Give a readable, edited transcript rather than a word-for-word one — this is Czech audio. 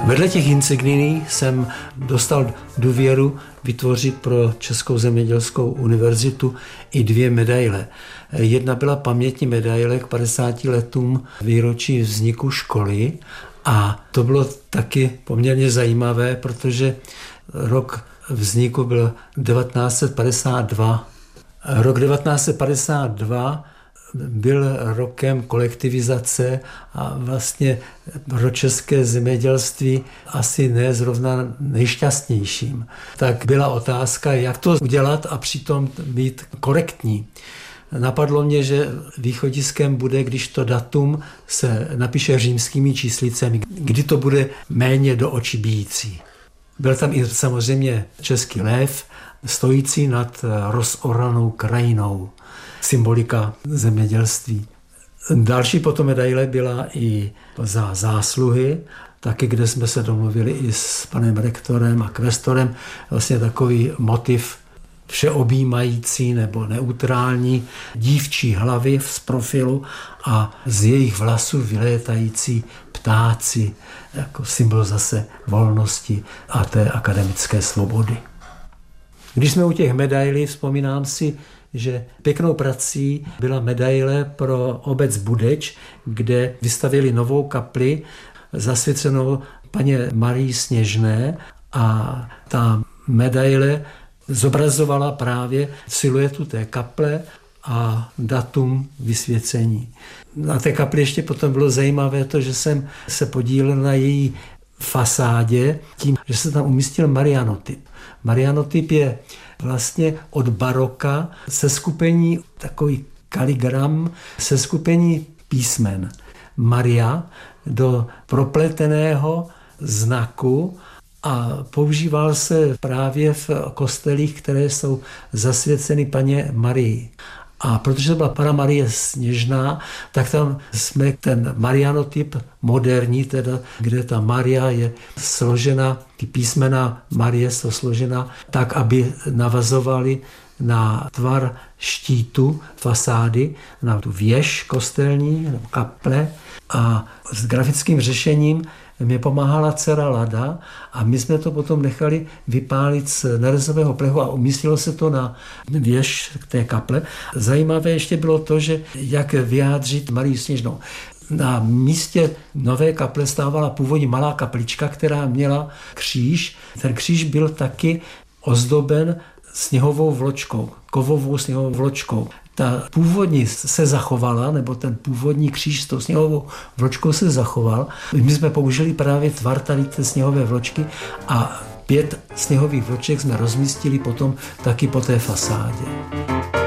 Vedle těch insignií jsem dostal důvěru vytvořit pro Českou zemědělskou univerzitu i 2 medaile. Jedna byla pamětní medaile k 50 letům výročí vzniku školy a to bylo taky poměrně zajímavé, protože rok vzniku byl 1952. Rok 1952 byl rokem kolektivizace a vlastně pro české zemědělství asi ne zrovna nejšťastnějším. Tak byla otázka, jak to udělat a přitom být korektní. Napadlo mě, že východiskem bude, když to datum se napíše římskými číslicemi, kdy to bude méně do očí bijící. Byl tam i samozřejmě český lev, stojící nad rozoranou krajinou. Symbolika zemědělství. Další potom medaile byla i za zásluhy, taky kde jsme se domluvili i s panem rektorem a kvestorem, vlastně takový motiv všeobjímající nebo neutrální dívčí hlavy z profilu a z jejich vlasů vylétající ptáci, jako symbol zase volnosti a té akademické svobody. Když jsme u těch medailí, vzpomínám si, že pěknou prací byla medaile pro obec Budeč, kde vystavili novou kapli zasvěcenou paně Marii Sněžné a ta medaile zobrazovala právě siluetu té kaple a datum vysvěcení. Na té kapli ještě potom bylo zajímavé to, že jsem se podílel na její fasádě tím, že se tam umístil Marianotyp. Marianotyp je vlastně od baroka seskupení, takový kaligram, seskupení písmen Maria do propleteného znaku a používal se právě v kostelích, které jsou zasvěceny paně Marii. A protože to byla Panna Marie Sněžná, tak tam jsme ten marianotyp moderní, teda, kde ta Maria je složena, ty písmena Marie jsou složena tak, aby navazovaly na tvar štítu fasády, na tu věž kostelní nebo kaple. A s grafickým řešením mě pomáhala dcera Lada a my jsme to potom nechali vypálit z nerezového plechu a umístilo se to na věž té kaple. Zajímavé ještě bylo to, že jak vyjádřit Marii Sněžnou. Na místě nové kaple stávala původní malá kaplička, která měla kříž. Ten kříž byl taky ozdoben sněhovou vločkou, kovovou sněhovou vločkou. Ta původní se zachovala, nebo ten původní kříž s tou sněhovou vločkou se zachoval. My jsme použili právě tvar tady té sněhové vločky a 5 sněhových vloček jsme rozmístili potom taky po té fasádě.